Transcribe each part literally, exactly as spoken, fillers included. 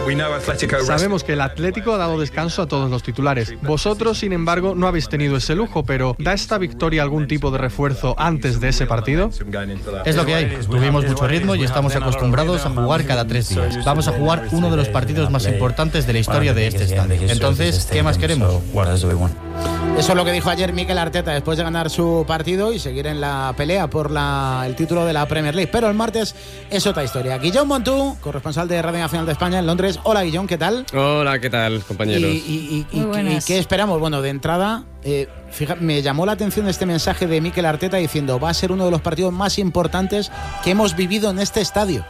Sabemos que el Atlético ha dado descanso a todos los titulares. Vosotros, sin embargo, no habéis tenido ese lujo, pero ¿da esta victoria algún tipo de refuerzo antes de ese partido? Es lo que hay. Tuvimos mucho ritmo y estamos acostumbrados a jugar cada tres días. Vamos a jugar uno de los partidos más importantes de la historia de este estadio. Entonces, ¿qué más queremos? Eso es lo que dijo ayer Mikel Arteta después de ganar su partido y seguir en la pelea por la, el título de la Premier League. Pero el martes es otra historia. Guillón Montú, corresponsal de Radio Nacional de España en Londres. Hola, Guillón, ¿qué tal? Hola, ¿qué tal, compañeros? ¿Y, y, y, y, y qué esperamos? Bueno, de entrada, eh, fíjate, me llamó la atención este mensaje de Mikel Arteta diciendo va a ser uno de los partidos más importantes que hemos vivido en este estadio.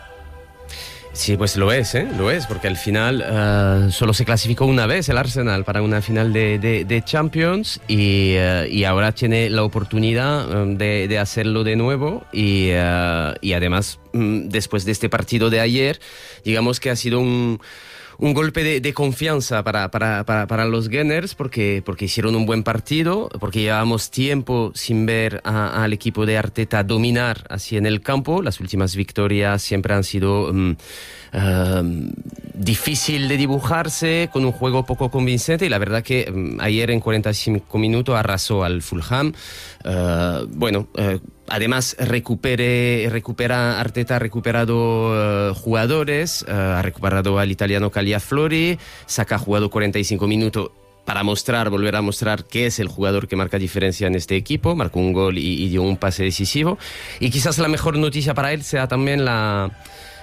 Sí, pues lo es, ¿eh? Lo es, porque al final uh, solo se clasificó una vez el Arsenal para una final de, de, de Champions y, uh, y ahora tiene la oportunidad um, de, de hacerlo de nuevo y, uh, y además um, después de este partido de ayer, digamos que ha sido un... un golpe de, de confianza para, para, para, para los Gunners porque, porque hicieron un buen partido, porque llevamos tiempo sin ver a, al equipo de Arteta dominar así en el campo. Las últimas victorias siempre han sido um, um, difícil de dibujarse, con un juego poco convincente, y la verdad que um, ayer en cuarenta y cinco minutos arrasó al Fulham. Uh, bueno, uh, además recupere, recupera Arteta ha recuperado uh, jugadores, uh, ha recuperado al italiano Cagliari, Saka ha jugado cuarenta y cinco minutos para mostrar, volver a mostrar que es el jugador que marca diferencia en este equipo, marcó un gol y, y dio un pase decisivo, y quizás la mejor noticia para él sea también la...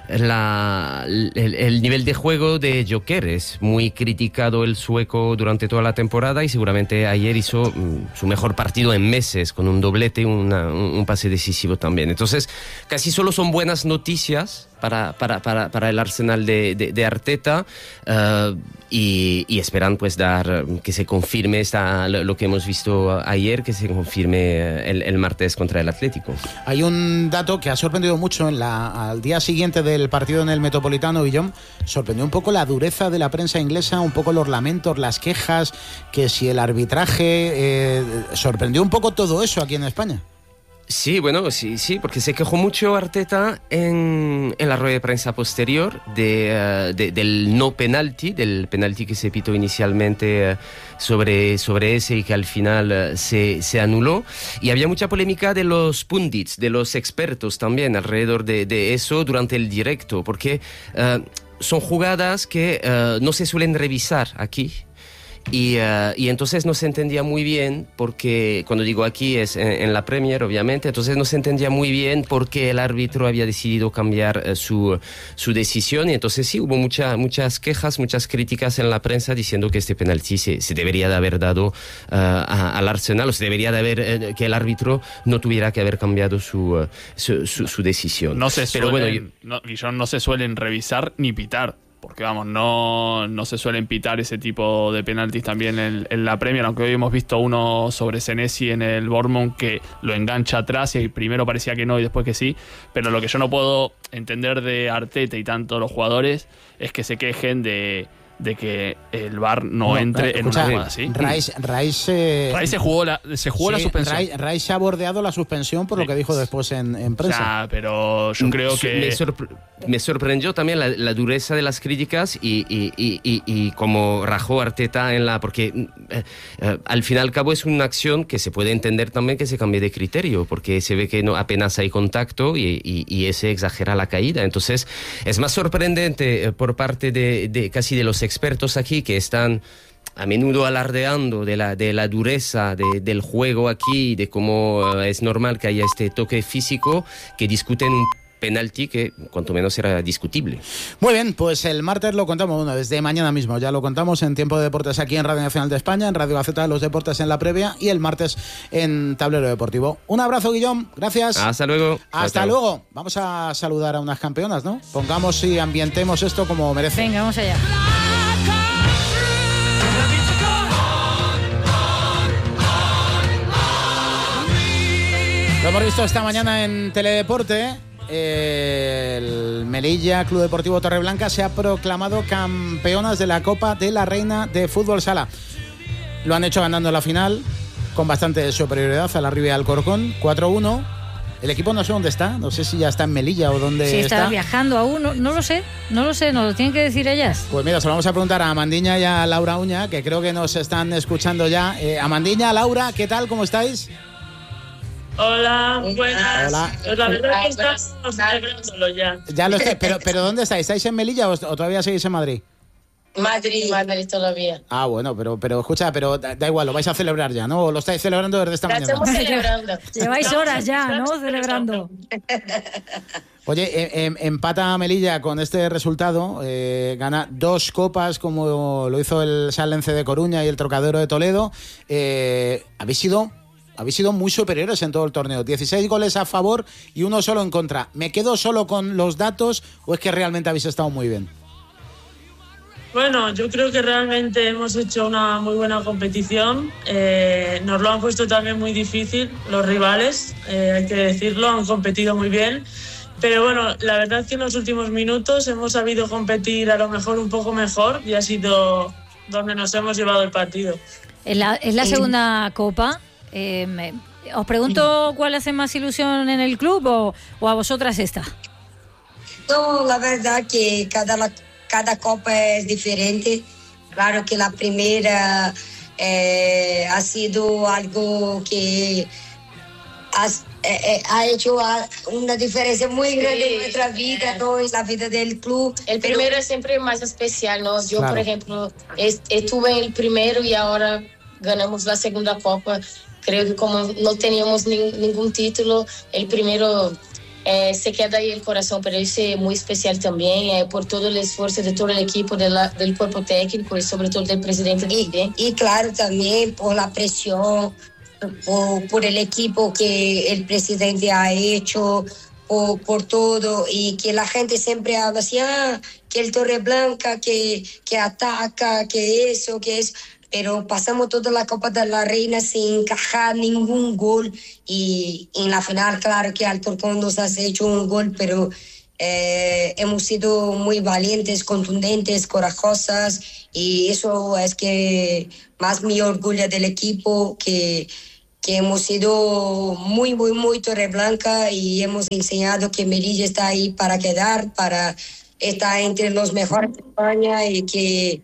La, el, el nivel de juego de Gyökeres, muy criticado el sueco durante toda la temporada, y seguramente ayer hizo mm, su mejor partido en meses, con un doblete y una, un, un pase decisivo también. Entonces, casi solo son buenas noticias para, para, para, para el Arsenal de, de, de Arteta, uh, y, y esperan pues dar que se confirme esta, lo que hemos visto ayer, que se confirme el, el martes contra el Atlético. Hay un dato que ha sorprendido mucho en la, al día siguiente del partido en el Metropolitano, Guillón. Sorprendió un poco la dureza de la prensa inglesa, un poco los lamentos, las quejas, que si el arbitraje, eh, sorprendió un poco todo eso aquí en España. Sí, bueno, sí, sí, porque se quejó mucho Arteta en, en la rueda de prensa posterior de, uh, de, del no penalti, del penalti que se pitó inicialmente uh, sobre, sobre ese y que al final uh, se, se anuló. Y había mucha polémica de los pundits, de los expertos también alrededor de, de eso durante el directo, porque uh, son jugadas que uh, no se suelen revisar aquí. Y, uh, y entonces no se entendía muy bien, porque cuando digo aquí es en, en la Premier, obviamente, entonces no se entendía muy bien por qué el árbitro había decidido cambiar uh, su, su decisión, y entonces sí, hubo mucha, muchas quejas, muchas críticas en la prensa diciendo que este penalti se, se debería de haber dado uh, a, al Arsenal, o se debería de haber, uh, que el árbitro no tuviera que haber cambiado su, uh, su, su, su decisión. No se Pero suelen, bueno, yo... no, Guillón, no se suelen revisar ni pitar. Porque vamos, no, no se suelen pitar ese tipo de penaltis también en, en la Premier, aunque hoy hemos visto uno sobre Senesi en el Bournemouth que lo engancha atrás y primero parecía que no y después que sí, pero lo que yo no puedo entender de Arteta y tanto los jugadores es que se quejen de, de que el V A R no, no entre en escucha, una jugada así. Rice, Rice, eh, Rice se jugó la, se jugó sí, la suspensión. Rice, Rice se ha bordeado la suspensión por sí. lo que dijo después en, en prensa. O sea, pero yo creo que... Me, sorpre- me sorprendió también la, la dureza de las críticas y, y, y, y, y como rajó Arteta en la... Porque eh, eh, al fin y al cabo es una acción que se puede entender también que se cambie de criterio, porque se ve que no, apenas hay contacto y, y, y ese exagera la caída. Entonces es más sorprendente eh, por parte de, de casi de los expertos aquí, que están a menudo alardeando de la, de la dureza de, del juego aquí, de cómo uh, es normal que haya este toque físico, que discuten un penalti que cuanto menos era discutible. Muy bien, pues el martes lo contamos, bueno, desde mañana mismo ya lo contamos en Tiempo de Deportes aquí en Radio Nacional de España, en Radio Gaceta, los deportes en la previa, y el martes en Tablero Deportivo. Un abrazo, Guillón, gracias. Hasta luego. Hasta chao, luego. Chao. Vamos a saludar a unas campeonas, ¿no? Pongamos y ambientemos esto como merece. Venga, vamos allá. Lo hemos visto esta mañana en Teledeporte. El Melilla Club Deportivo Torreblanca se ha proclamado campeonas de la Copa de la Reina de Fútbol Sala. Lo han hecho ganando la final con bastante superioridad a la Ribey Alcorcón, cuatro uno. El equipo no sé dónde está, no sé si ya está en Melilla o dónde si está. está viajando aún, no, no lo sé, no lo sé, nos lo tienen que decir ellas. Pues mira, se lo vamos a preguntar a Amandiña y a Laura Uña, que creo que nos están escuchando ya. Eh, Amandiña, Laura, ¿qué tal? ¿Cómo estáis? Hola, buenas. Hola. Pues la verdad es que estamos celebrándolo ya. Ya lo estáis, pero, pero ¿dónde estáis? ¿Estáis en Melilla o, o todavía seguís en Madrid? Madrid, Madrid todavía. Ah, bueno, pero, pero escucha, pero da, da igual, lo vais a celebrar ya, ¿no? ¿O lo estáis celebrando desde esta La mañana? estamos celebrando. Lleváis horas ya, ¿no? Celebrando. Oye, eh, eh, empata Melilla con este resultado, eh, gana dos copas como lo hizo el Salence de Coruña y el Trocadero de Toledo. Eh, habéis sido... Habéis sido muy superiores en todo el torneo. dieciséis goles a favor y uno solo en contra. ¿Me quedo solo con los datos o es que realmente habéis estado muy bien? Bueno, yo creo que realmente hemos hecho una muy buena competición. Eh, nos lo han puesto también muy difícil los rivales, eh, hay que decirlo, han competido muy bien. Pero bueno, la verdad es que en los últimos minutos hemos sabido competir a lo mejor un poco mejor y ha sido donde nos hemos llevado el partido. Es la, es la segunda copa. Eh, me, os pregunto cuál hace más ilusión en el club o, o a vosotras esta. No, la verdad que cada, cada copa es diferente. Claro que la primera eh, ha sido algo que ha, eh, ha hecho una diferencia muy grande sí, en nuestra vida, ¿no? En la vida del club. El Pero, primero es siempre más especial, ¿no? Yo, claro. por ejemplo, estuve en el primero y ahora ganamos la segunda copa. Creo que como no teníamos ni, ningún título, el primero eh, se queda ahí el corazón, pero ese es muy especial también, eh, por todo el esfuerzo de todo el equipo, de la, del cuerpo técnico y sobre todo del presidente también. Y, y claro, también por la presión, por, por el equipo que el presidente ha hecho, por, por todo, y que la gente siempre habla así, ah, que el Torreblanca, que, que ataca, que eso, que eso... Pero pasamos toda la Copa de la Reina sin encajar ningún gol y en la final, claro que Alcorcón nos ha hecho un gol, pero eh, hemos sido muy valientes, contundentes, corajosas y eso es que más me orgullo del equipo, que, que hemos sido muy, muy, muy Torreblanca y hemos enseñado que Melilla está ahí para quedar, para estar entre los mejores de España y que...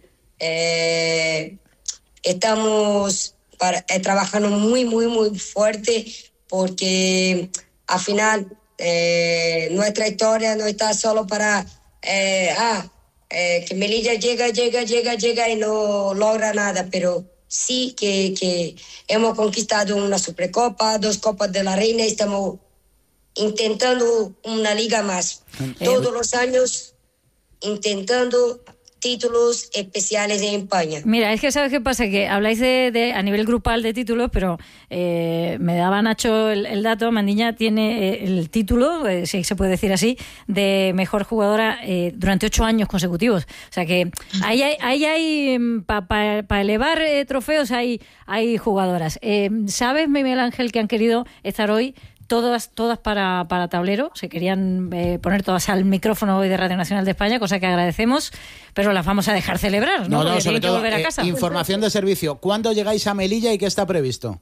Eh, Estamos para, eh, trabajando muy, muy, muy fuerte porque al final eh, nuestra historia no está solo para eh, ah, eh, que Melilla llega, llega, llega, llega y no logra nada, pero sí que, que hemos conquistado una Supercopa, dos Copas de la Reina y estamos intentando una liga más. Eh, Todos los años intentando títulos especiales en España. Mira, es que ¿sabes qué pasa? Que habláis de, de a nivel grupal de títulos, pero eh, me daba Nacho el, el dato, Amandiña tiene el título, eh, si se puede decir así, de mejor jugadora eh, durante ocho años consecutivos. O sea que ahí hay, ahí hay para pa, pa elevar eh, trofeos hay, hay jugadoras. Eh, ¿Sabes, Miguel Ángel, que han querido estar hoy todas todas para, para tablero? Se querían eh, poner todas al micrófono hoy de Radio Nacional de España, cosa que agradecemos, pero las vamos a dejar celebrar, ¿no? No, no, sobre todo, que volver a casa. Eh, información de servicio. ¿Cuándo llegáis a Melilla y qué está previsto?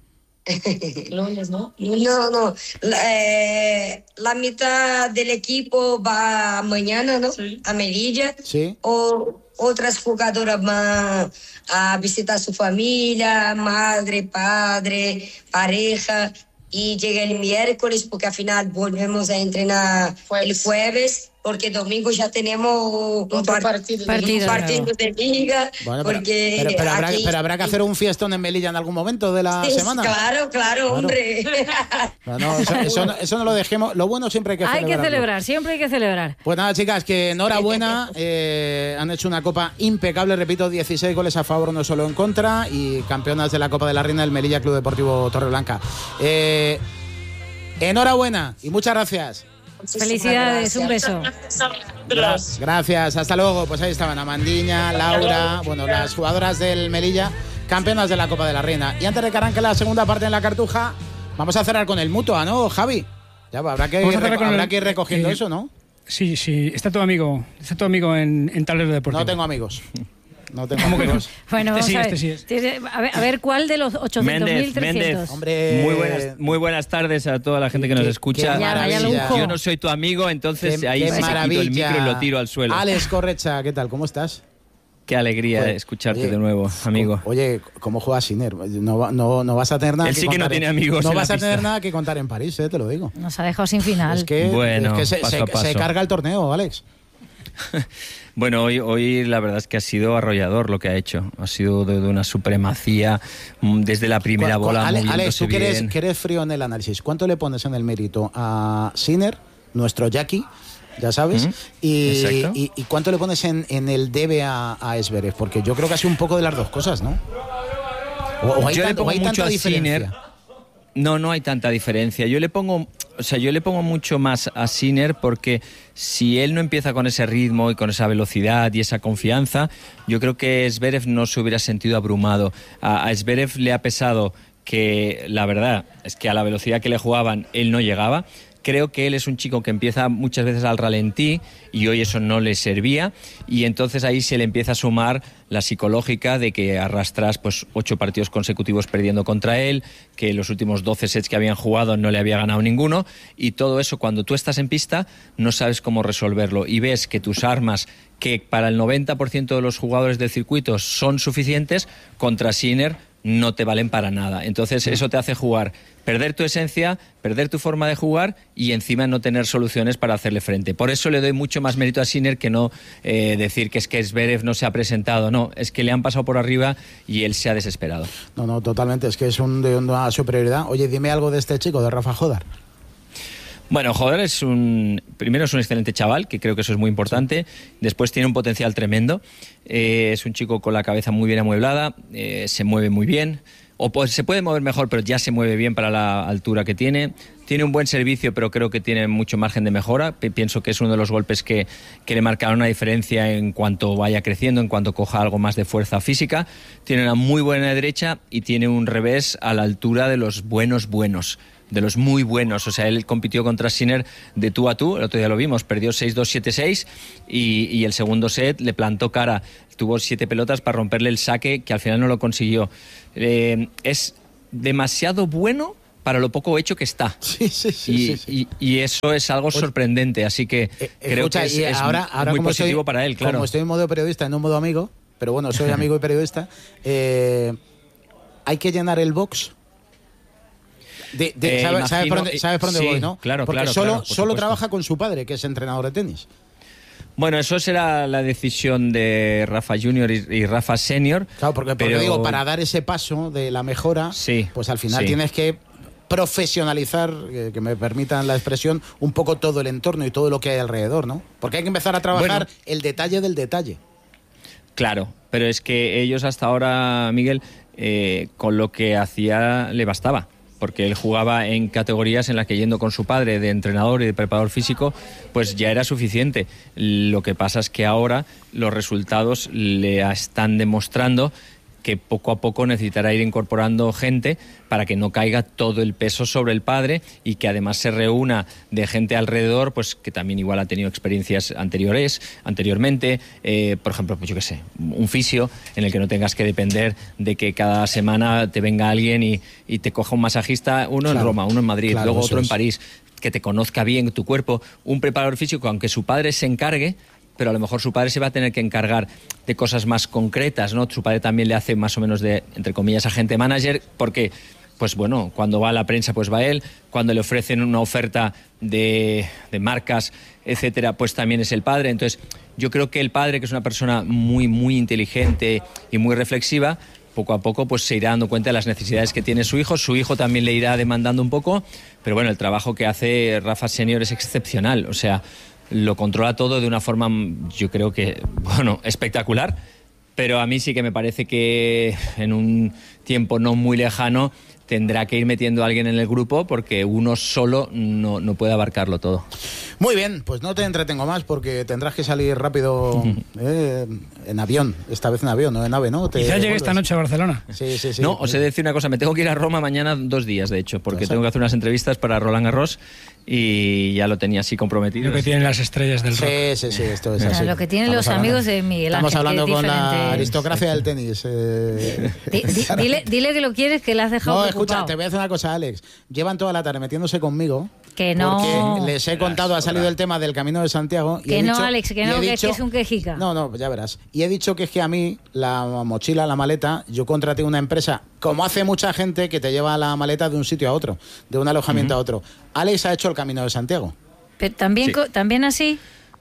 Lunes, ¿no? No, no. La, eh, la mitad del equipo va mañana, ¿no? Sí. A Melilla. Sí. O otras jugadoras van a visitar a su familia, madre, padre, pareja. Y llega el miércoles porque al final volvemos a entrenar jueves. el jueves, porque domingo ya tenemos un par- partido, partido, un partido de liga. Bueno, pero, porque pero, pero, habrá, aquí, pero habrá que hacer un fiestón en Melilla en algún momento de la sí, semana. Claro, claro, claro, hombre. No, no, eso, eso, no, eso no lo dejemos. Lo bueno siempre hay que celebrar. Hay que celebrar, siempre hay que celebrar. Pues nada, chicas, que enhorabuena. Eh, han hecho una copa impecable, repito, dieciséis goles a favor, no solo en contra, y campeonas de la Copa de la Reina del Melilla Club Deportivo Torreblanca. Eh, enhorabuena y muchas gracias. Felicidades, un beso. Gracias, hasta luego. Pues ahí estaban Amandiña, Laura, bueno, las jugadoras del Melilla, campeonas de la Copa de la Reina. Y antes de que arranque la segunda parte en la Cartuja, vamos a cerrar con el Mutua, ¿no, Javi? Ya, habrá que, ir, habrá el, que ir recogiendo eh, eso, ¿no? Sí, sí, está todo amigo, está todo amigo en, en Tablero Deportivo. No tengo amigos. No tengo amigos. Bueno, vamos Este sí, a ver. este sí es. Tiene- a ver. A ver, ¿cuál de los ochocientos mil trescientos? Hombre, Muy buenas, muy buenas tardes a toda la gente que nos Qué- escucha. qué vaya lujo. Yo no soy tu amigo, entonces Qué- ahí qué sí que quito el maravilla. micro y lo tiro al suelo. Alex Correcha, ¿qué tal? ¿Cómo estás? Qué alegría Oye, escucharte oye, de nuevo, amigo. Oye, ¿cómo juega Sinner? No, va- no, no vas a tener nada Él que sí que no contar tiene en- amigos No en la vas a tener pista. nada que contar en París, eh, te lo digo. Nos ha dejado sin final. Es que, Bueno, es que se, paso se- a paso. se carga el torneo, Alex. Bueno, hoy, hoy la verdad es que ha sido arrollador lo que ha hecho. Ha sido de, de una supremacía mm, desde la primera Cu- cu- bola. Ale- moviéndose Alex, tú que eres, bien. que eres frío en el análisis, ¿cuánto le pones en el mérito a Sinner, nuestro Jackie, ya sabes? Ujú, y, exacto. y, y cuánto le pones en, en el debe a, a Zverev? Porque yo creo que ha sido un poco de las dos cosas, ¿no? O, o hay, Yo le tanto- o pongo hay mucho tanta a diferencia. Sinner. No, no hay tanta diferencia. Yo le pongo, o sea, yo le pongo mucho más a Sinner porque si él no empieza con ese ritmo y con esa velocidad y esa confianza, yo creo que Zverev no se hubiera sentido abrumado. A, a Zverev le ha pesado que la verdad es que a la velocidad que le jugaban él no llegaba. Creo que él es un chico que empieza muchas veces al ralentí y hoy eso no le servía, y entonces ahí se le empieza a sumar la psicológica de que arrastras pues ocho partidos consecutivos perdiendo contra él, que los últimos doce sets que habían jugado no le había ganado ninguno, y todo eso cuando tú estás en pista no sabes cómo resolverlo y ves que tus armas, que para el noventa por ciento de los jugadores del circuito son suficientes, contra Sinner no te valen para nada. Entonces eso te hace jugar, perder tu esencia, perder tu forma de jugar y encima no tener soluciones para hacerle frente. Por eso le doy mucho más mérito a Sinner que no eh, decir que es que Zverev no se ha presentado. No, es que le han pasado por arriba y él se ha desesperado. No, no, totalmente, es que es un, de una superioridad. Oye, dime algo de este chico, de Rafa Jodar. Bueno, Joder es un, primero es un excelente chaval, que creo que eso es muy importante. Después tiene un potencial tremendo. Eh, es un chico con la cabeza muy bien amueblada, eh, se mueve muy bien. O pues, se puede mover mejor, pero ya se mueve bien para la altura que tiene. Tiene un buen servicio, pero creo que tiene mucho margen de mejora. P- Pienso que es uno de los golpes que, que le marcará una diferencia en cuanto vaya creciendo, en cuanto coja algo más de fuerza física. Tiene una muy buena derecha y tiene un revés a la altura de los buenos buenos. De los muy buenos, o sea, él compitió contra Sinner de tú a tú, el otro día lo vimos, perdió seis dos, siete seis y, y el segundo set le plantó cara, tuvo siete pelotas para romperle el saque, que al final no lo consiguió. Eh, es demasiado bueno para lo poco hecho que está. Sí, sí, sí. Y, sí, sí. y- y eso es algo sorprendente, así que Eh, creo escucha, que es, y es ahora, ahora muy como positivo estoy, para él, claro. Como estoy en modo periodista, no en modo amigo, pero bueno, soy amigo y periodista, eh, hay que llenar el box. De, de- Eh, ¿sabes, sabes por imagino- dónde, sabes por dónde sí, voy, no? claro, Porque claro, solo, claro, por solo supuesto. trabaja con su padre, que es entrenador de tenis. Bueno, eso será la decisión de Rafa Junior y, y Rafa Senior. Claro, porque, porque pero- digo, para dar ese paso de la mejora, Sí, pues al final sí. tienes que profesionalizar, eh, que me permitan la expresión, un poco todo el entorno y todo lo que hay alrededor, ¿no? Porque hay que empezar a trabajar Bueno. el detalle del detalle. Claro, pero es que ellos hasta ahora, Miguel, eh, con lo que hacía le bastaba, porque él jugaba en categorías en las que yendo con su padre de entrenador y de preparador físico, pues ya era suficiente. Lo que pasa es que ahora los resultados le están demostrando que poco a poco necesitará ir incorporando gente para que no caiga todo el peso sobre el padre y que además se reúna de gente alrededor, pues que también igual ha tenido experiencias anteriores, anteriormente, eh, por ejemplo, pues yo qué sé, un fisio en el que no tengas que depender de que cada semana te venga alguien y, y te coja un masajista, uno Claro, en Roma, uno en Madrid, claro, luego eso otro en es. París, que te conozca bien tu cuerpo, un preparador físico, aunque su padre se encargue, pero a lo mejor su padre se va a tener que encargar de cosas más concretas, ¿no? Su padre también le hace más o menos de, entre comillas, agente manager, porque, pues bueno, cuando va a la prensa, pues va él, cuando le ofrecen una oferta de, de marcas, etcétera, pues también es el padre. Entonces, yo creo que el padre, que es una persona muy, muy inteligente y muy reflexiva, poco a poco pues se irá dando cuenta de las necesidades que tiene su hijo, su hijo también le irá demandando un poco, pero bueno, el trabajo que hace Rafa Senior es excepcional, o sea, lo controla todo de una forma, yo creo que, bueno, espectacular, pero a mí sí que me parece que en un tiempo no muy lejano tendrá que ir metiendo a alguien en el grupo porque uno solo no, no puede abarcarlo todo. Muy bien, pues no te entretengo más porque tendrás que salir rápido eh, en avión, esta vez en avión, no en ave, ¿no? Te Quizá llegue devuelves. esta noche a Barcelona. Sí, sí, sí. No, os he de decir una cosa, me tengo que ir a Roma mañana dos días, de hecho, porque Exacto. tengo que hacer unas entrevistas para Roland Garros y ya lo tenía así comprometido. Lo que tienen las estrellas del rock. Sí, sí, sí, esto es Bueno, así. lo que tienen Estamos los hablando, amigos de Miguel Ángel. Estamos hablando que es con la diferente. aristocracia del tenis. Eh. Di- di- dile, dile que lo quieres, que le has dejado No, preocupado. escucha, te voy a decir una cosa, Alex. Llevan toda la tarde metiéndose conmigo. Que no. Porque les he contado, ha salido el tema del Camino de Santiago. Y Que he no, dicho- Alex, que y no, he que es dicho- que es un quejica. No, no, ya verás. Y he dicho que es que a mí, la mochila, la maleta, yo contraté una empresa, como hace mucha gente, que te lleva la maleta de un sitio a otro, de un alojamiento Ujú. a otro. Alex ha hecho el Camino de Santiago. Pero también, Sí. co- también así.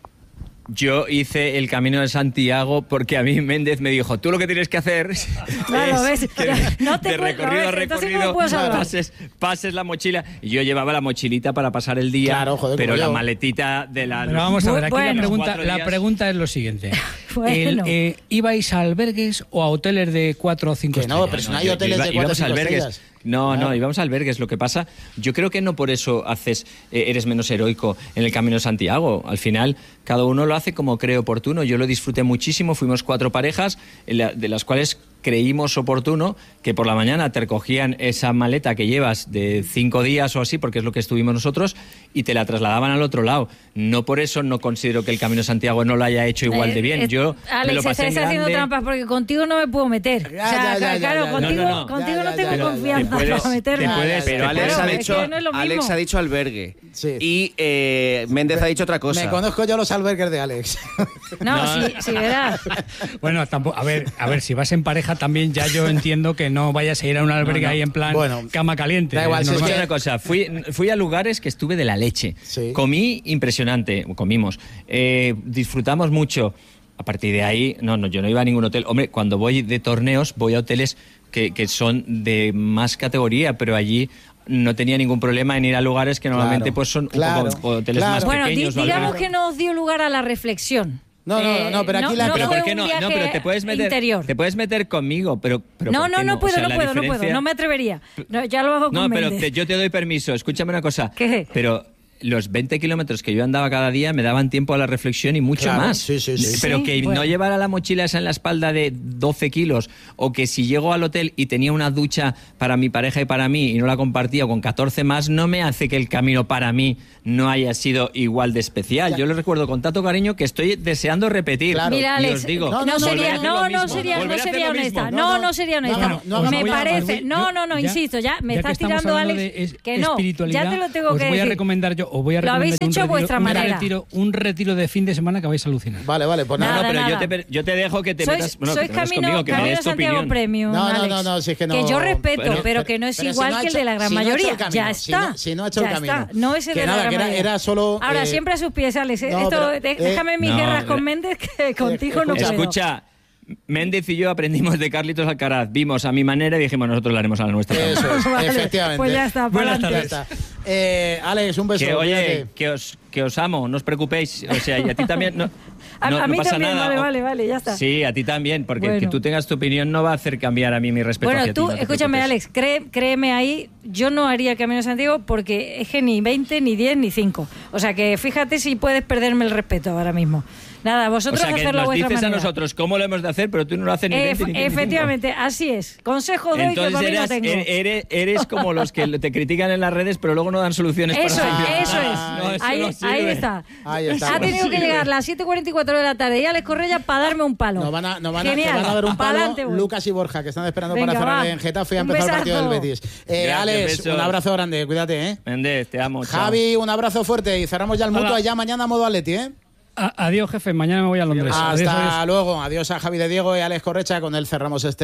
Yo hice el Camino de Santiago porque a mí Méndez me dijo, tú lo que tienes que hacer Claro, es ves, que ya, no te de pu- recorrido lo a ves, entonces recorrido ¿cómo puedes hablar? pases, pases la mochila. Y yo llevaba la mochilita para pasar el día, Claro, joder, pero como la yo. maletita de la... Pero vamos a ver, aquí Bueno. la, pregunta, Cuatro la días. pregunta es lo siguiente. Bueno. El, eh, ¿Ibais a albergues o a hoteles de cuatro o cinco Que no, estrellas? pero si no hay yo- yo hoteles iba- de cuatro íbamos a cinco albergues. estrellas. No, Claro. no, íbamos a albergues. Lo que pasa, yo creo que no por eso haces, eh, eres menos heroico en el Camino de Santiago. Al final, cada uno lo hace como cree oportuno. Yo lo disfruté muchísimo. Fuimos cuatro parejas, en la- de las cuales creímos oportuno que por la mañana te recogían esa maleta que llevas de cinco días o así, porque es lo que estuvimos nosotros, y te la trasladaban al otro lado. No por eso no considero que el Camino de Santiago no lo haya hecho igual de bien. Eh, eh, Yo Alex, me lo pasé en estás haciendo grande. trampas porque contigo no me puedo meter. Ya, o sea, ya, ya, claro, ya, ya. contigo No, no, no, no. contigo Ya, no ya, tengo ya, ya. confianza Te puedes- para meterme. te puedes- Pero Alex, Claro, ha es dicho, que no es lo mismo. Alex ha dicho albergue. Sí. Y eh, Méndez ha dicho otra cosa. Me conozco yo los albergues de Alex. No, sí, sí, verás. Bueno, tampoco, a ver, a ver, si vas en pareja también ya yo entiendo que no vayas a ir a un albergue No, no. ahí en plan Bueno, cama caliente. da igual, Es si es normal. Escucha una cosa, fui, fui a lugares que estuve de la leche. Sí. Comí impresionante, comimos. Eh, disfrutamos mucho. A partir de ahí, no, no, yo no iba a ningún hotel. Hombre, cuando voy de torneos, voy a hoteles que, que son de más categoría, pero allí no tenía ningún problema en ir a lugares que normalmente Claro, pues son un claro, poco hoteles claro. más Bueno, di- pequeños. o digamos albergues. que nos dio lugar a la reflexión. No, no, no, pero aquí la- no Pero fue ¿por qué un no? viaje No, pero te puedes meter, interior. te puedes meter conmigo, pero, pero no, ¿por no, qué no O puedo, sea, no la puedo, no puedo, diferencia- no me atrevería. No, ya lo hago con No, pero Méndez. te- yo te doy permiso. Escúchame una cosa. ¿Qué? Pero los veinte kilómetros que yo andaba cada día me daban tiempo a la reflexión y mucho Claro, más. sí, sí, sí. Pero Sí, que bueno. no llevara la mochila esa en la espalda de doce kilos, o que si llego al hotel y tenía una ducha para mi pareja y para mí y no la compartía con catorce más, no me hace que el camino para mí no haya sido igual de especial. Yo lo recuerdo con tanto cariño que estoy deseando repetir. Claro. Mira, Y Alex, os digo, no, no, no, sería, volver a hacer no, lo no mismo, sería, no volver a hacer sería lo mismo. honesta. No, No, no, no sería no, honesta. no, no, me no, voy a- parece. voy- No, yo- no, no, ya- insisto, ya me ya estás que estamos tirando, hablando Alex, de es- que no. espiritualidad, Ya te lo tengo os que voy a decir. recomendar yo, os voy a Lo habéis recomendar un hecho a retiro- vuestra un manera. retiro, un retiro de fin de semana que vais a alucinar. Vale, vale, pues No, nada. no, Nada, pero yo nada. te, yo te dejo que te Sois, metas, bueno, sois que te metas camino, conmigo, que me camino des tu Santiago opinión. Premium, No, no, Alex. no, no, si es que no- Que yo respeto, Bueno, pero que no es pero si igual no ha que el hecho- de la gran si no ha hecho mayoría. el camino, Ya si está. no- si no ha hecho el ya camino. está. No es el Que de la nada, gran que era- mayoría. era solo, Ahora, eh, siempre a sus pies, Alex. no, Esto, pero, de- eh, déjame mis no, guerras eh, con Méndez, que contigo no puedo. Escucha, Méndez y yo aprendimos de Carlitos Alcaraz. Vimos a mi manera y dijimos, nosotros lo haremos a la nuestra. Eso es, Vale, efectivamente. pues ya está, Buenas pa'lante. tardes. Ya está. Eh, Alex, un beso. Que, oye, cuídate. que os, que os amo, no os preocupéis. O sea, y a ti también. No, A, no, a no mí pasa también, nada. vale, O- vale, vale, ya está. Sí, a ti también, porque Bueno. que tú tengas tu opinión no va a hacer cambiar a mí mi respeto Bueno, hacia ti. tú, no te escúchame, preocupes. Alex, cree- créeme ahí, yo no haría Camino de Santiago porque es que ni veinte, ni diez, ni cinco. O sea que fíjate si puedes perderme el respeto ahora mismo. Nada, O vosotros sea, que hacerlo a nos vuestra dices manera. a nosotros cómo lo hemos de hacer, pero tú no lo haces ni Ef- veinte ni diez, ni cinco. efectivamente, así es. Consejo doy que Entonces para mí no eras- tengo. er- eres, eres como los que te critican en las redes, pero luego no dan soluciones Eso para es, eso es. No, eso ahí, no sirve. ahí está. Ahí está. Ha tenido que llegar las siete cuarenta y cuatro de la tarde y Alex Correia para darme un palo. Nos van a, nos van a, Genial. te van a dar un palo Pa'lante voy. Lucas y Borja, que están esperando Venga, para cerrar va. en Getafe y ha Un empezado el partido del besazo. Betis. Eh, Gracias, Alex, besos. un abrazo grande, cuídate, ¿eh? Méndez, te amo. chao. Javi, un abrazo fuerte y cerramos ya el Hola. mutuo ya mañana modo Atleti, ¿eh? A- adiós, jefe. Mañana me voy a Londres. Hasta Adiós, adiós. luego. Adiós a Javi de Diego y a Alex Correcha. Con él cerramos este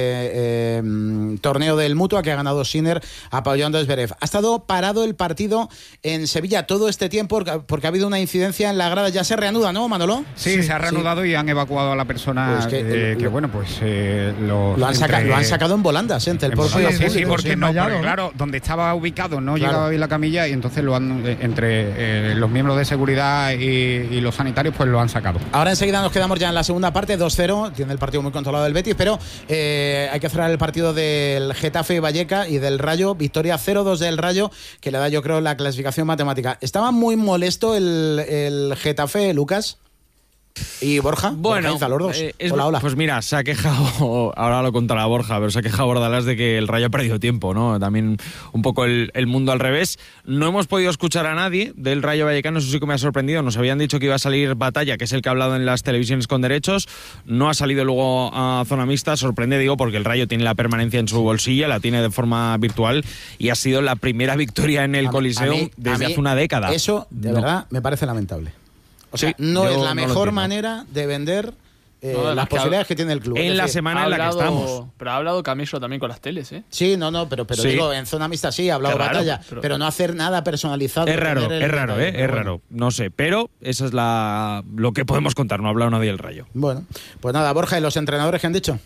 eh, mm, torneo del Mutua que ha ganado Sinner apoyando a Zverev. Ha estado parado el partido en Sevilla todo este tiempo porque, porque ha habido una incidencia en la grada. Ya se reanuda, ¿no, Manolo? Sí, se ha reanudado y han evacuado a la persona Pues que, eh, el- que, bueno, pues eh, los Lo han, saca- entre- lo han sacado en volandas, ¿eh? Entre el propio Sí, sí, sí, público, porque sí. no, porque, claro, donde estaba ubicado no Claro. llegaba bien la camilla y entonces lo han eh, entre eh, los miembros de seguridad y, y los sanitarios pues lo han sacado. Ahora enseguida nos quedamos ya en la segunda parte, dos cero, tiene el partido muy controlado el Betis, pero eh, hay que cerrar el partido del Getafe y Vallecas y del Rayo, victoria cero dos del Rayo, que le da yo creo la clasificación matemática. Estaba muy molesto el, el Getafe, Lucas. ¿Y Borja? Bueno, Borja, los dos. Eh, es, hola, hola. Pues mira, se ha quejado, ahora lo contará Borja, pero se ha quejado Bordalás de que el Rayo ha perdido tiempo, ¿no? También un poco el, el mundo al revés. No hemos podido escuchar a nadie del Rayo Vallecano, eso sí que me ha sorprendido. Nos habían dicho que iba a salir Batalla, que es el que ha hablado en las televisiones con derechos. No ha salido luego a zona mixta. Sorprende, digo, porque el Rayo tiene la permanencia en su bolsillo, la tiene de forma virtual y ha sido la primera victoria en el A- Coliseo a mí- desde a mí hace una década. Eso, de No. verdad, me parece lamentable. O sea, Sí, no yo es la no lo mejor entiendo. manera de vender eh, No, además las que ha- posibilidades que tiene el club. en Es la decir, semana en la que hablado- estamos. Pero ha hablado Camello también con las teles, ¿eh? Sí, no, no, pero, pero Sí. digo, en zona mixta sí, ha hablado Qué raro, Batalla, pero- pero, no hacer nada personalizado. Es raro, tener el es raro, detalle, ¿eh? pero Es bueno. raro. No sé, pero eso es la lo que podemos contar. No ha hablado nadie del Rayo. Bueno, pues nada, Borja, ¿y los entrenadores qué han dicho?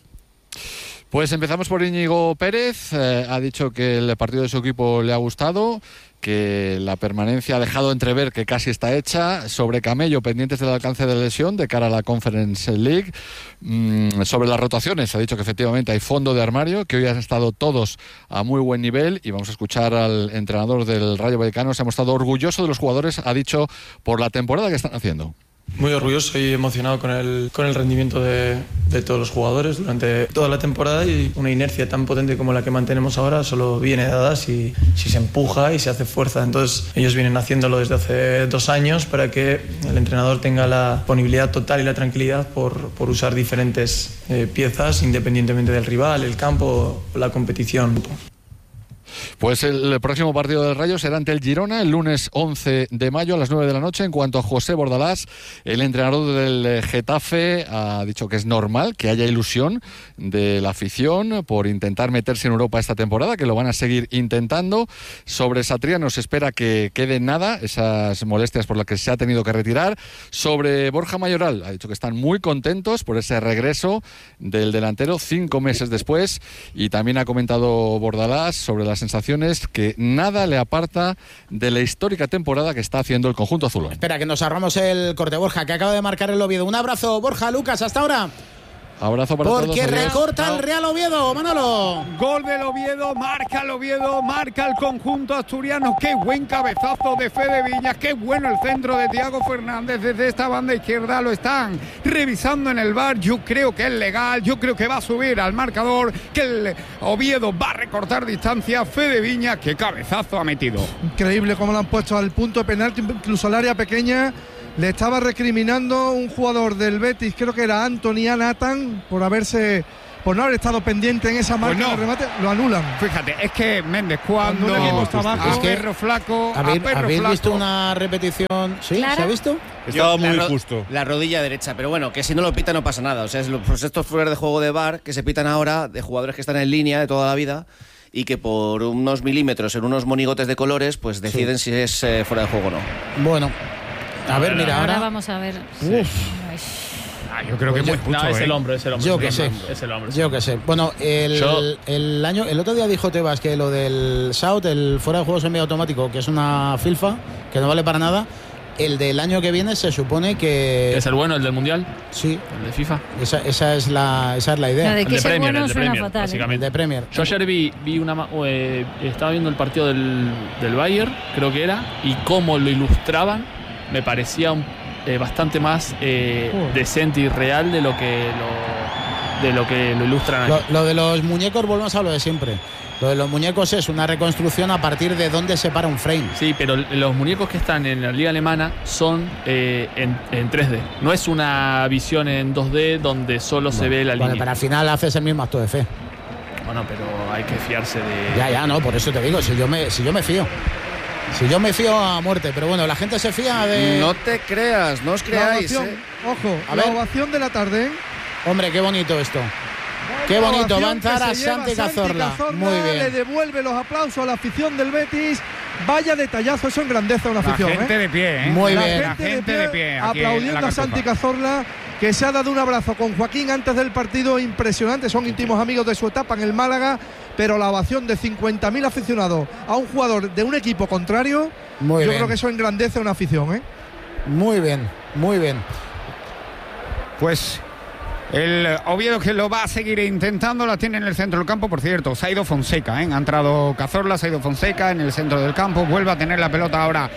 Pues empezamos por Íñigo Pérez. Eh, ha dicho que el partido de su equipo le ha gustado, que la permanencia ha dejado entrever que casi está hecha. Sobre Camello, pendientes del alcance de lesión de cara a la Conference League. Mm, sobre las rotaciones, ha dicho que efectivamente hay fondo de armario, que hoy han estado todos a muy buen nivel. Y vamos a escuchar al entrenador del Rayo Vallecano. Se ha mostrado orgulloso de los jugadores, ha dicho, por la temporada que están haciendo. Muy orgulloso y emocionado con el, con el rendimiento de, de todos los jugadores durante toda la temporada, y una inercia tan potente como la que mantenemos ahora solo viene dada si, si se empuja y se hace fuerza. Entonces ellos vienen haciéndolo desde hace dos años para que el entrenador tenga la disponibilidad total y la tranquilidad por, por usar diferentes eh, piezas independientemente del rival, el campo o la competición. Pues el próximo partido del Rayo será ante el Girona el lunes once de mayo a las nueve de la noche. En cuanto a José Bordalás, el entrenador del Getafe ha dicho que es normal que haya ilusión de la afición por intentar meterse en Europa esta temporada, que lo van a seguir intentando. Sobre Satriano se espera que quede nada, esas molestias por las que se ha tenido que retirar. Sobre Borja Mayoral, ha dicho que están muy contentos por ese regreso del delantero cinco meses después. Y también ha comentado Bordalás sobre las sensaciones, que nada le aparta de la histórica temporada que está haciendo el conjunto azulón. Espera, que nos ahorramos el corte, Borja, que acaba de marcar el Oviedo. Un abrazo, Borja, Lucas, hasta ahora. Abrazo para todos. Porque adiós. recorta el Real Oviedo, Manolo. Gol del Oviedo, marca el Oviedo, marca el conjunto asturiano. Qué buen cabezazo de Fede Viñas, qué bueno el centro de Thiago Fernández desde esta banda izquierda. Lo están revisando en el V A R. Yo creo que es legal, yo creo que va a subir al marcador, que el Oviedo va a recortar distancia. Fede Viñas, qué cabezazo ha metido. Increíble cómo lo han puesto al punto de penalti, incluso al área pequeña. Le estaba recriminando un jugador del Betis, creo que era Anthony Nathan, por haberse, por no haber estado pendiente en esa marca Pues no. de remate. Lo anulan. Fíjate, es que Méndez, cuando, Cuando un equipo está abajo, a es que- perro flaco, a ¿Habéis, perro ¿habéis flaco. visto una repetición? ¿Sí? Clara. ¿Se ha visto? Yo, la ro- La rodilla derecha, pero bueno, que si no lo pita no pasa nada. O sea, es lo- pues estos fuera de juego de V A R que se pitan ahora de jugadores que están en línea de toda la vida y que por unos milímetros en unos monigotes de colores pues deciden si es eh, fuera de juego o no. Bueno, a ver, mira, Ahora ahora. vamos a ver. Uf. Ah, yo creo que Pues es yo- muy mucho, No, es ¿eh? el hombro, es el hombro. Yo es el que sé. hombro, Es el hombro. Yo qué sé. Bueno, el, Yo- el año, el otro día dijo Tebas que lo del South, el fuera de juego semiautomático, que es una filfa, que no vale para nada. El del año que viene se supone que. ¿Es el bueno, el del Mundial? Sí. ¿El de FIFA? Esa, esa es la, esa es la idea. No, de El que de sea Premier, bueno el de suena Premier, fatal. ¿eh? básicamente. De Premier. Yo ayer vi, vi una ma- eh, estaba viendo el partido del, del Bayern, creo que era, y cómo lo ilustraban, me parecía un- eh, bastante más eh, Joder. decente y real de lo que lo, de lo que lo ilustran aquí. Lo, lo de los muñecos, volvemos a lo de siempre. Lo de los muñecos es una reconstrucción a partir de dónde se para un frame. Sí, pero los muñecos que están en la liga alemana son eh, en, en tres D. No es una visión en dos D donde solo se ve la Vale, línea. pero al final haces el mismo acto de fe. Bueno, pero hay que fiarse de... Ya, ya, no, por eso te digo, si yo me, si yo me fío. Si yo me fío a muerte, pero bueno, la gente se fía de. No te creas, no os La creáis. ovación, ¿eh? ojo, A la ver. ovación de la tarde. Hombre, qué bonito esto. Qué La bonito, va a ovación entrar que a se lleva Santi Cazorla. Muy Le bien. devuelve los aplausos a la afición del Betis. Vaya detallazo, eso engrandece a una La afición. gente ¿eh? de pie, ¿eh? Muy la bien. La gente de pie. aquí en la aplaudiendo a Santi Cartuja. Cazorla, que se ha dado un abrazo con Joaquín antes del partido impresionante. Son íntimos amigos de su etapa en el Málaga, pero la ovación de cincuenta mil aficionados a un jugador de un equipo contrario, Muy yo bien. creo que eso engrandece a una afición. ¿eh? Muy bien, muy bien. Pues el Oviedo, que lo va a seguir intentando, la tiene en el centro del campo. Por cierto, se ha ido Fonseca, ¿eh? Ha entrado Cazorla, se ha ido Fonseca en el centro del campo. Vuelve a tener la pelota ahora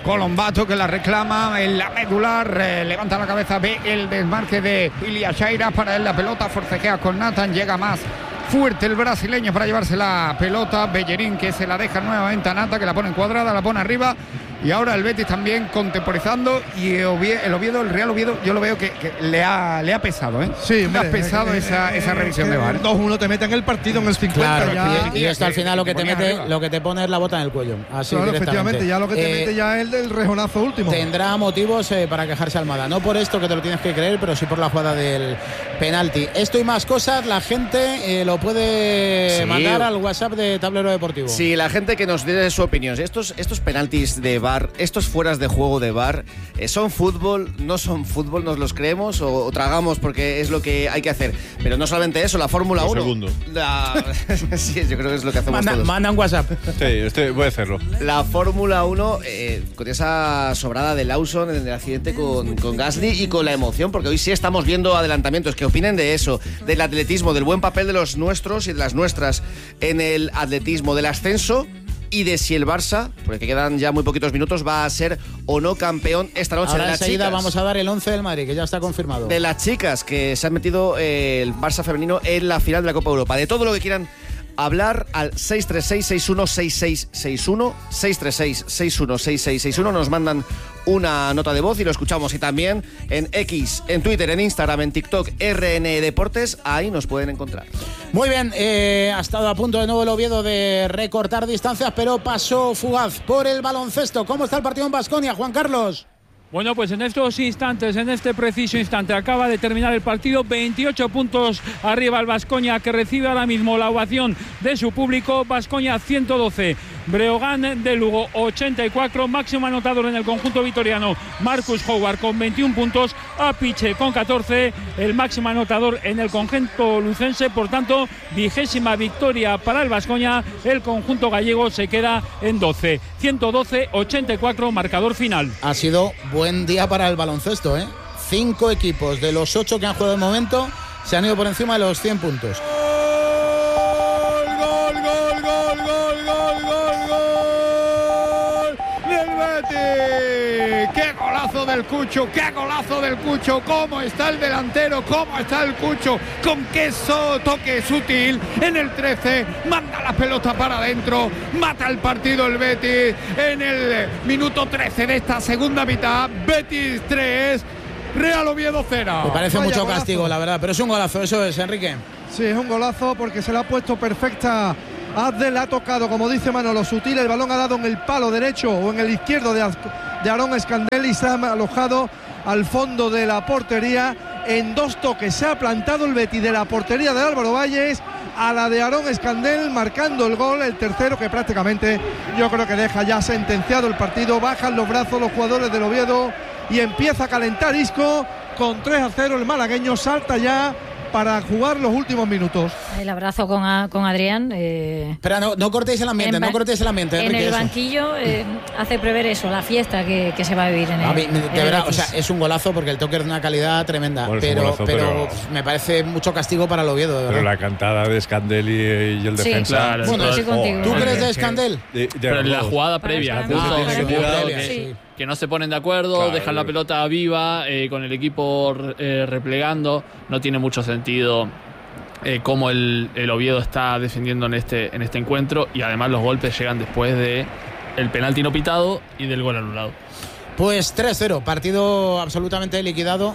Colombato que la reclama en la medular, eh, levanta la cabeza, ve el desmarque de Ilia Shaira, para él la pelota, forcejea con Nathan, llega más fuerte el brasileño para llevarse la pelota, Bellerín que se la deja nuevamente a Nata, que la pone encuadrada, la pone arriba. Y ahora el Betis también contemporizando, y el Oviedo, el Real Oviedo, yo lo veo que, que le, ha, le ha pesado, ¿eh? Sí, le ha pesado eh, esa, eh, esa revisión eh, de V A R. dos uno te mete en el partido en el cincuenta. Claro, ya. y, y esto al final lo que te mete, arriba. lo que te pone es la bota en el cuello. Así claro, directamente. efectivamente, ya lo que te eh, mete ya es el del rejonazo último. Tendrá motivos eh, para quejarse Almada. No por esto que te lo tienes que creer, pero sí por la jugada del penalti. Esto y más cosas, la gente eh, lo puede sí. mandar al WhatsApp de Tablero Deportivo. Sí, la gente que nos dé su opinión. Estos, estos penaltis de V A R, estos fueras de juego de V A R, eh, ¿son fútbol? ¿No son fútbol? ¿Nos los creemos o, o tragamos porque es lo que hay que hacer? Pero no solamente eso, la Fórmula uno. Segundo. La... sí, yo creo que es lo que hacemos manda, todos. Manda un WhatsApp. Sí, este, voy a hacerlo. La Fórmula uno, eh, con esa sobrada de Lawson en el accidente con, con Gasly y con la emoción, porque hoy sí estamos viendo adelantamientos. ¿Qué opinen de eso? Del atletismo, del buen papel de los nuestros y de las nuestras en el atletismo, del ascenso y de si el Barça, porque quedan ya muy poquitos minutos, va a ser o no campeón esta noche. Ahora de las enseguida chicas, vamos a dar el once del Madrid, que ya está confirmado. De las chicas que se han metido eh, el Barça femenino en la final de la Copa Europa. De todo lo que quieran hablar al seis tres seis, seis uno seis seis seis uno, seis tres seis, seis uno seis seis seis uno, nos mandan una nota de voz y lo escuchamos. Y también en X, en Twitter, en Instagram, en TikTok, R N Deportes, ahí nos pueden encontrar. Muy bien, eh, ha estado a punto de nuevo el Oviedo de recortar distancias, pero pasó fugaz por el baloncesto. ¿Cómo está el partido en Baskonia, Juan Carlos? Bueno, pues en estos instantes, en este preciso instante, acaba de terminar el partido. veintiocho puntos arriba el Baskonia, que recibe ahora mismo la ovación de su público. Baskonia ciento doce, Breogán de Lugo ochenta y cuatro. Máximo anotador en el conjunto vitoriano, Marcus Howard con veintiún puntos. Apiche con catorce, el máximo anotador en el conjunto lucense. Por tanto, vigésima victoria para el Baskonia. El conjunto gallego se queda en doce. ciento doce ochenta y cuatro, marcador final. Ha sido buen día para el baloncesto, ¿eh? Cinco equipos de los ocho que han jugado de momento se han ido por encima de los cien puntos. ¡Gol, gol, gol, gol, gol, gol, gol, gol del Betis! ¡Qué golazo del Cucho! ¡Qué golazo del Cucho! ¿Cómo está el delantero? ¿Cómo está el Cucho? Con qué so, toque sutil en el trece, manda la pelota para adentro, mata el partido el Betis en el minuto trece de esta segunda mitad. Betis tres, Real Oviedo cero. Me parece Vaya mucho golazo. Castigo, la verdad, pero es un golazo, eso es, Enrique. Sí, es un golazo porque se le ha puesto perfecta. Abdel ha tocado, como dice Manolo, sutil. El balón ha dado en el palo derecho o en el izquierdo de, de Aarón Escandel y se ha alojado al fondo de la portería. En dos toques se ha plantado el Betis de la portería de Álvaro Valles a la de Aarón Escandel, marcando el gol, el tercero, que prácticamente yo creo que deja ya sentenciado el partido. Bajan los brazos los jugadores del Oviedo y empieza a calentar Isco. Con tres a cero el malagueño salta ya para jugar los últimos minutos. El abrazo con, a, con Adrián. Eh, Espera, no, no cortéis el ambiente, no cortéis el ambiente. En Enrique, el eso. banquillo eh, hace prever eso, la fiesta que, que se va a vivir en el, a mí, de en el verdad, Betis. o sea, es un golazo porque el toque es de una calidad tremenda, Bueno, es un pero, golazo, pero, pero- pues, me parece mucho castigo para el Oviedo, de Pero verdad. la cantada de Escandel y, y el Sí, defensa. claro, Bueno, estoy contigo. ¿Tú Joder, crees de que- Escandel? De- de Pero en la los dos. jugada Para- previa, para justo, mí, justo para mí, que, previa, sí. que no se ponen de acuerdo, Claro. dejan la pelota viva, eh, con el equipo eh, replegando. No tiene mucho sentido eh, cómo el, el Oviedo está defendiendo en este, en este encuentro, y además los golpes llegan después de el penalti no pitado y del gol anulado. Pues tres cero, partido absolutamente liquidado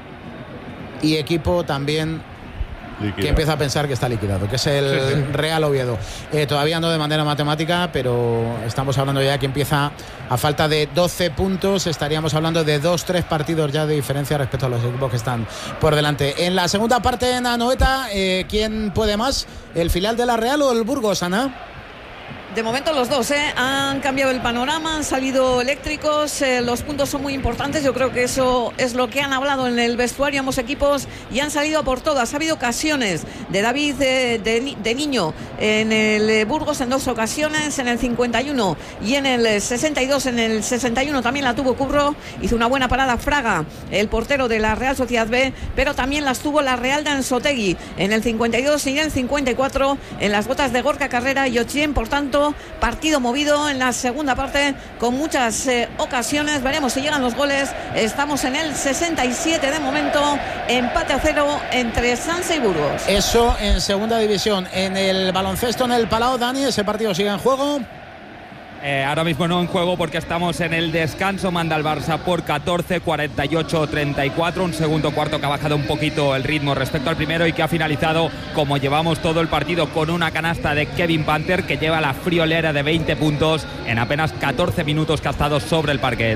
y equipo también Liquidado. que empieza a pensar que está liquidado, que es el Sí, sí. Real Oviedo. Eh, todavía no de manera matemática, pero estamos hablando ya que empieza a falta de doce puntos, estaríamos hablando de dos tres partidos ya de diferencia respecto a los equipos que están por delante. En la segunda parte, en Anoeta, eh, ¿quién puede más? ¿El filial de la Real o el Burgos, Ana? De momento los dos, ¿eh? Han cambiado el panorama, han salido eléctricos, eh, los puntos son muy importantes, yo creo que eso es lo que han hablado en el vestuario ambos equipos y han salido a por todas. Ha habido ocasiones de David eh, de, de Niño en el eh, Burgos en dos ocasiones, en el cincuenta y uno y en el sesenta y dos. En el sesenta y uno también la tuvo Curro, hizo una buena parada Fraga, el portero de la Real Sociedad B, pero también las tuvo la Real de Anzotegui en el cincuenta y dos y en el cincuenta y cuatro en las botas de Gorka Carrera y Ochien. Por tanto, momento. Partido movido en la segunda parte con muchas eh, ocasiones. Veremos si llegan los goles. Estamos en el sesenta y siete de momento. Empate a cero entre Sanse y Burgos. Eso en segunda división. En el baloncesto, en el Palau, Dani, ese partido sigue en juego. Eh, ahora mismo no en juego porque estamos en el descanso. Manda el Barça por catorce, cuarenta y ocho, treinta y cuatro. Un segundo cuarto que ha bajado un poquito el ritmo respecto al primero y que ha finalizado como llevamos todo el partido, con una canasta de Kevin Panther, que lleva la friolera de veinte puntos en apenas catorce minutos que ha estado sobre el parquet.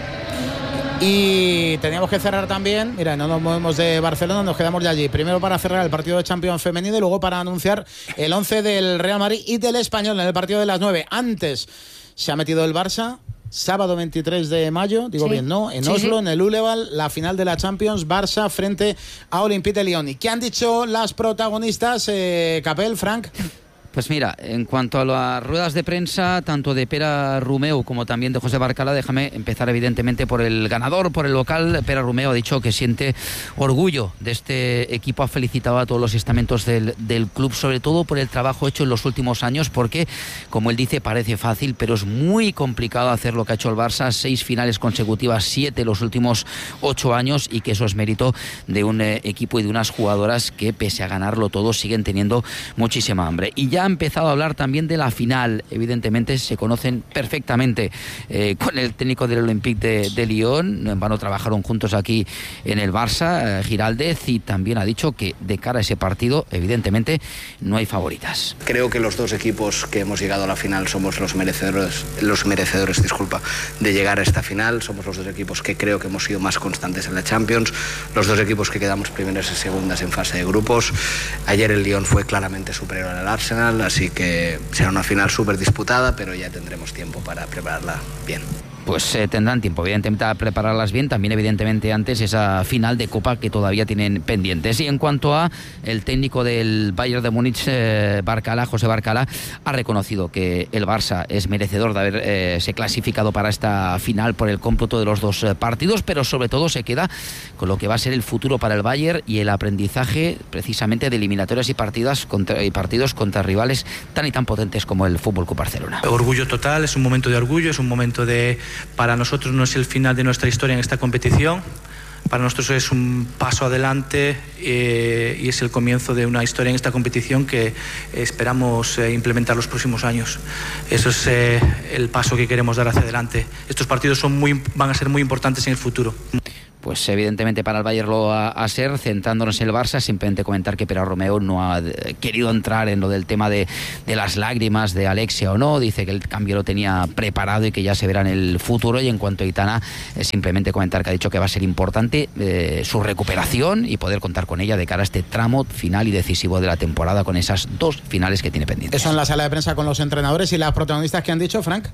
Y teníamos que cerrar también, mira, no nos movemos de Barcelona, nos quedamos ya allí. Primero para cerrar el partido de Champions femenino y luego para anunciar el once del Real Madrid y del Español en el partido de las nueve. Antes se ha metido el Barça, sábado veintitrés de mayo, digo sí. bien, ¿no? En sí, Oslo, sí. en el Uleval, la final de la Champions, Barça frente a Olympique de Lyon. ¿Y qué han dicho las protagonistas, eh, Capel, Frank? Pues mira, en cuanto a las ruedas de prensa, tanto de Pere Romeu como también de José Barcala, déjame empezar evidentemente por el ganador, por el local. Pere Romeu ha dicho que siente orgullo de este equipo, ha felicitado a todos los estamentos del, del club, sobre todo por el trabajo hecho en los últimos años, porque, como él dice, parece fácil, pero es muy complicado hacer lo que ha hecho el Barça, seis finales consecutivas, siete los últimos ocho años, y que eso es mérito de un eh, equipo y de unas jugadoras que, pese a ganarlo todo, siguen teniendo muchísima hambre. Y ya ha empezado a hablar también de la final. Evidentemente se conocen perfectamente eh, con el técnico del Olympique de, de Lyon. No en vano trabajaron juntos aquí en el Barça, eh, Giraldez, y también ha dicho que de cara a ese partido, evidentemente, no hay favoritas. Creo que los dos equipos que hemos llegado a la final somos los merecedores, los merecedores, disculpa, de llegar a esta final. Somos los dos equipos que creo que hemos sido más constantes en la Champions, los dos equipos que quedamos primeras y segundas en fase de grupos. Ayer el Lyon fue claramente superior al Arsenal, así que será una final súper disputada, pero ya tendremos tiempo para prepararla bien. Pues eh, tendrán tiempo, evidentemente, a prepararlas bien. También, evidentemente, antes esa final de Copa que todavía tienen pendientes. Y en cuanto a el técnico del Bayern de Múnich, eh, Barcala, José Barcala, ha reconocido que el Barça es merecedor de haberse eh, clasificado para esta final por el cómputo de los dos eh, partidos, pero sobre todo se queda con lo que va a ser el futuro para el Bayern y el aprendizaje precisamente de eliminatorias y, partidas contra, y partidos contra rivales tan y tan potentes como el F C Barcelona. Orgullo total, es un momento de orgullo, es un momento de... Para nosotros no es el final de nuestra historia en esta competición, para nosotros es un paso adelante eh, y es el comienzo de una historia en esta competición que esperamos eh, implementar los próximos años. Eso es eh, el paso que queremos dar hacia adelante. Estos partidos son muy, van a ser muy importantes en el futuro. Pues evidentemente para el Bayern lo va a ser. Centrándonos en el Barça, simplemente comentar que Pere Romeu no ha querido entrar en lo del tema de, de las lágrimas de Alexia o no. Dice que el cambio lo tenía preparado y que ya se verá en el futuro. Y en cuanto a Aitana, eh, simplemente comentar que ha dicho que va a ser importante eh, su recuperación y poder contar con ella de cara a este tramo final y decisivo de la temporada, con esas dos finales que tiene pendientes. Eso en la sala de prensa con los entrenadores y las protagonistas que han dicho, Frank.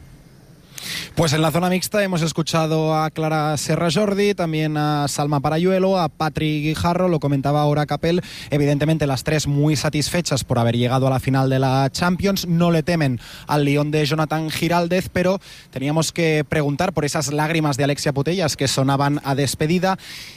Pues en la zona mixta hemos escuchado a Clara Serra Jordi, también a Salma Parayuelo, a Patrick Guijarro, lo comentaba ahora Capel. Evidentemente las tres muy satisfechas por haber llegado a la final de la Champions. No le temen al Lyon de Jonathan Giraldez, pero teníamos que preguntar por esas lágrimas de Alexia Putellas que sonaban a despedida.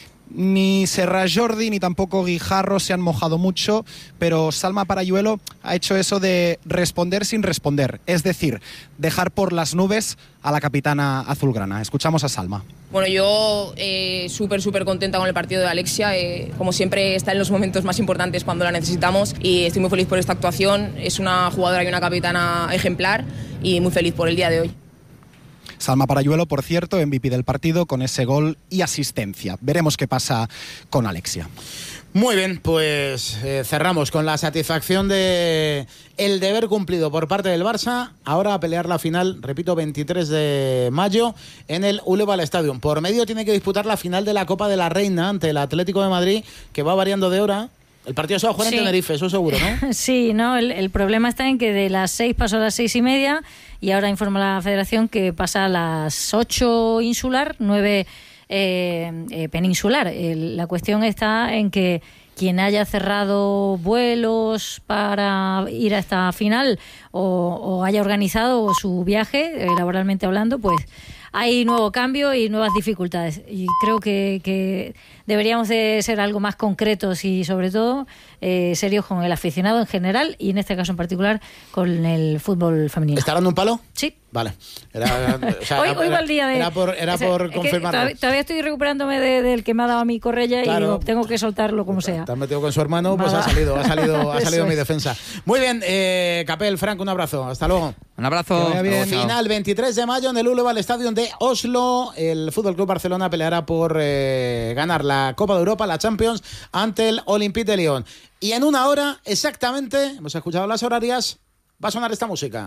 Ni Serra Jordi ni tampoco Guijarro se han mojado mucho, pero Salma Parayuelo ha hecho eso de responder sin responder, es decir, dejar por las nubes a la capitana azulgrana. Escuchamos a Salma. Bueno, yo eh, súper, súper contenta con el partido de Alexia. Eh, como siempre, está en los momentos más importantes cuando la necesitamos y estoy muy feliz por esta actuación. Es una jugadora y una capitana ejemplar y muy feliz por el día de hoy. Salma Parayuelo, por cierto, M V P del partido con ese gol y asistencia. Veremos qué pasa con Alexia. Muy bien, pues eh, cerramos con la satisfacción de el deber cumplido por parte del Barça. Ahora a pelear la final, repito, veintitrés de mayo en el Uleval Stadium. Por medio tiene que disputar la final de la Copa de la Reina ante el Atlético de Madrid, que va variando de hora. El partido se va a jugar sí. en Tenerife, eso seguro, ¿no? Sí, no, el, el problema está en que de las seis pasó a las seis y media y ahora informa la Federación que pasa a las ocho insular, nueve eh, eh, peninsular. El, la cuestión está en que quien haya cerrado vuelos para ir a esta final o, o haya organizado su viaje, eh, laboralmente hablando, pues hay nuevo cambio y nuevas dificultades. Y creo que, que deberíamos de ser algo más concretos y sobre todo eh, serios con el aficionado en general y en este caso en particular con el fútbol femenino. ¿Está dando un palo? Sí. Vale. Era, o sea, hoy, era, hoy va el día de... Era por, era por confirmarlo. Todavía, todavía estoy recuperándome de, del que me ha dado a mi Correia claro. y digo, tengo que soltarlo como sea. Te has metido con su hermano, pues ha salido, ha salido, ha salido mi defensa. Muy bien, eh, Capel, Frank, un abrazo. Hasta luego. Un abrazo. Bien. Final veintitrés de mayo en el Uleval Stadium de Oslo. El F C Barcelona peleará por eh, ganar la Copa de Europa, la Champions, ante el Olympique de Lyon. Y en una hora, exactamente, hemos escuchado las horarias, va a sonar esta música.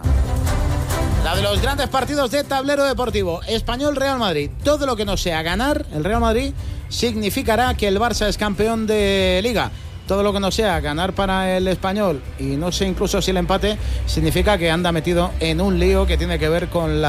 La de los grandes partidos de tablero deportivo. Español-Real Madrid. Todo lo que no sea ganar el Real Madrid significará que el Barça es campeón de Liga. Todo lo que no sea ganar para el Español, y no sé incluso si el empate, significa que anda metido en un lío que tiene que ver con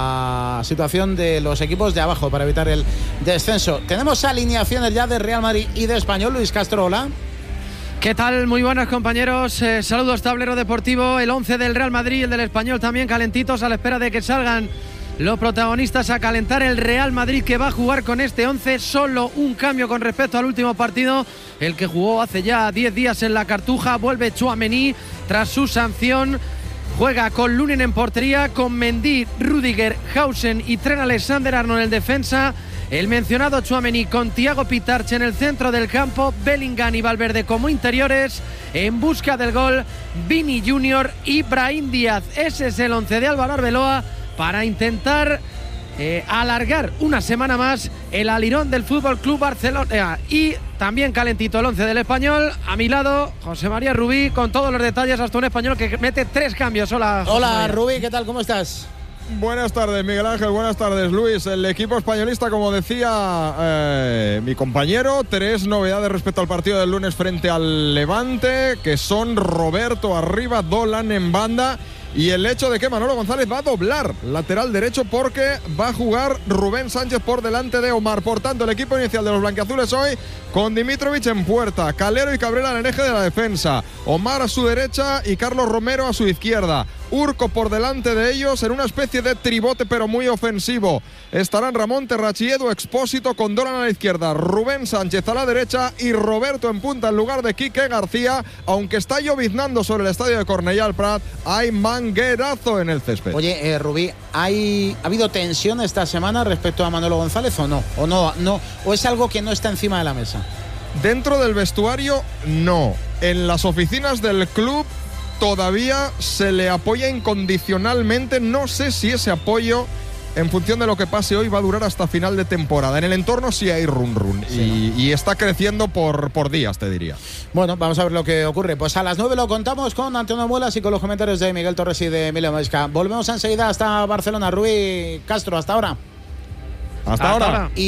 la situación de los equipos de abajo para evitar el descenso. Tenemos alineaciones ya de Real Madrid y de Español. Luis Castro, hola. ¿Qué tal? Muy buenas, compañeros. Eh, saludos, tablero deportivo. El once del Real Madrid y el del Español también calentitos a la espera de que salgan los protagonistas a calentar. El Real Madrid, que va a jugar con este once, solo un cambio con respecto al último partido, el que jugó hace ya diez días en la Cartuja. Vuelve Tchouaméni tras su sanción. Juega con Lunin en portería, con Mendy, Rüdiger, Hausen y Trent Alexander-Arnold en defensa. El mencionado Tchouaméni con Thiago Pitarch en el centro del campo, Bellingham y Valverde como interiores. En busca del gol, Vini Junior y Brahim Díaz. Ese es el once de Álvaro Arbeloa para intentar eh, alargar una semana más el alirón del F C Barcelona. Y también calentito el once del Español. A mi lado, José María Rubí, con todos los detalles, hasta un español que mete tres cambios. Hola, Hola Rubí, ¿qué tal? ¿Cómo estás? Buenas tardes, Miguel Ángel, buenas tardes, Luis. El equipo españolista, como decía eh, mi compañero, tres novedades respecto al partido del lunes frente al Levante, que son Roberto arriba, Dolan en banda, y el hecho de que Manolo González va a doblar lateral derecho porque va a jugar Rubén Sánchez por delante de Omar. Por tanto, el equipo inicial de los blanquiazules hoy con Dimitrovic en puerta, Calero y Cabrera en el eje de la defensa, Omar a su derecha y Carlos Romero a su izquierda. Urco por delante de ellos en una especie de tribote pero muy ofensivo. Estarán Ramón Terrachi, Edu Expósito con Dolan a la izquierda, Rubén Sánchez a la derecha y Roberto en punta en lugar de Quique García. Aunque está lloviznando sobre el estadio de Cornellà al Prat, hay manguerazo en el césped. Oye, eh, Rubí, ¿hay, ¿ha habido tensión esta semana respecto a Manolo González o no? ¿O no, no? ¿O es algo que no está encima de la mesa? Dentro del vestuario, no. En las oficinas del club todavía se le apoya incondicionalmente. No sé si ese apoyo, en función de lo que pase hoy, va a durar hasta final de temporada. En el entorno sí hay run run, sí, y, ¿no? y está creciendo por, por días, te diría. Bueno, vamos a ver lo que ocurre. Pues a las nueve lo contamos con Antonio Muelas y con los comentarios de Miguel Torres y de Emilio Maesca. Volvemos enseguida hasta Barcelona. Rubí Castro, hasta ahora. Hasta, hasta ahora. ahora. Y